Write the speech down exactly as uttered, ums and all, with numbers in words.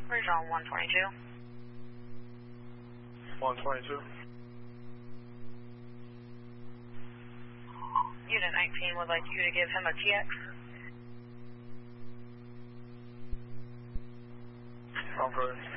Regional one twenty-two. one twenty-two. Unit nineteen would like you to give him a T X. Okay.